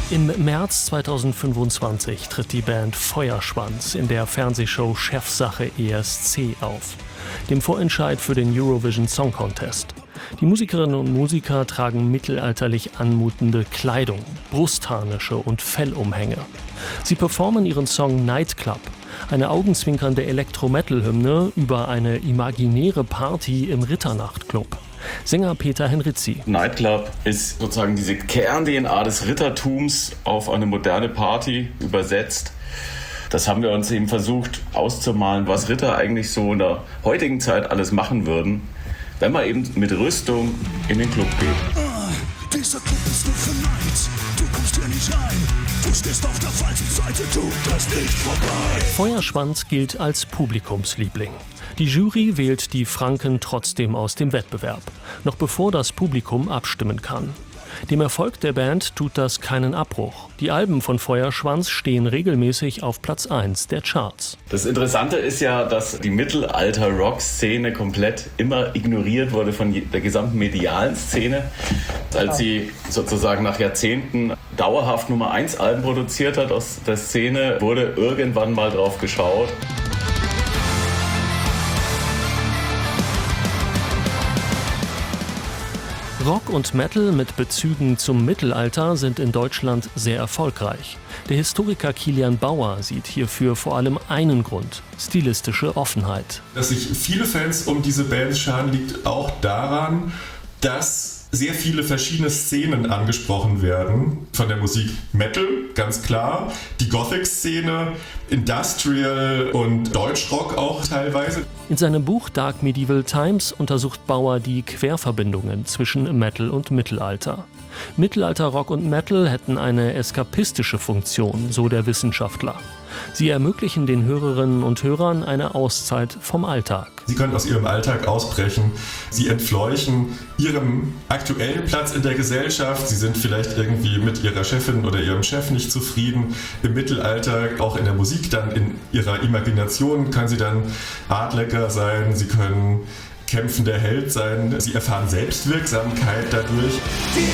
Im März 2025 tritt die Band Feuerschwanz in der Fernsehshow Chefsache ESC auf, dem Vorentscheid für den Eurovision Song Contest. Die Musikerinnen und Musiker tragen mittelalterlich anmutende Kleidung, Brustharnische und Fellumhänge. Sie performen ihren Song Nightclub, eine augenzwinkernde Elektro-Metal-Hymne über eine imaginäre Party im Ritternachtclub. Sänger Peter Henrizi. Nightclub ist sozusagen diese Kern-DNA des Rittertums auf eine moderne Party übersetzt. Das haben wir uns eben versucht auszumalen, was Ritter eigentlich so in der heutigen Zeit alles machen würden, wenn man eben mit Rüstung in den Club geht. Dieser Club ist nur für Nights. Du kommst hier nicht rein. Du stehst auf der falschen Seite, du bist nicht vorbei. Feuerschwanz gilt als Publikumsliebling. Die Jury wählt die Franken trotzdem aus dem Wettbewerb, noch bevor das Publikum abstimmen kann. Dem Erfolg der Band tut das keinen Abbruch. Die Alben von Feuerschwanz stehen regelmäßig auf Platz 1 der Charts. Das Interessante ist ja, dass die Mittelalter-Rock-Szene komplett immer ignoriert wurde von der gesamten medialen Szene. Als sie sozusagen nach Jahrzehnten dauerhaft Nummer 1 Alben produziert hat aus der Szene, wurde irgendwann mal drauf geschaut. Rock und Metal mit Bezügen zum Mittelalter sind in Deutschland sehr erfolgreich. Der Historiker Kilian Bauer sieht hierfür vor allem einen Grund: stilistische Offenheit. Dass sich viele Fans um diese Bands scharen, liegt auch daran, dass sehr viele verschiedene Szenen angesprochen werden. Von der Musik Metal, ganz klar, die Gothic-Szene, Industrial und Deutschrock auch teilweise. In seinem Buch Dark Medieval Times untersucht Bauer die Querverbindungen zwischen Metal und Mittelalter. Mittelalter-Rock und Metal hätten eine eskapistische Funktion, so der Wissenschaftler. Sie ermöglichen den Hörerinnen und Hörern eine Auszeit vom Alltag. Sie können aus ihrem Alltag ausbrechen. Sie entfleuchen ihrem aktuellen Platz in der Gesellschaft. Sie sind vielleicht irgendwie mit ihrer Chefin oder ihrem Chef nicht zufrieden. Im Mittelalter, auch in der Musik, dann in ihrer Imagination können sie dann Adliger sein. Sie können kämpfender Held sein. Sie erfahren Selbstwirksamkeit dadurch. Wir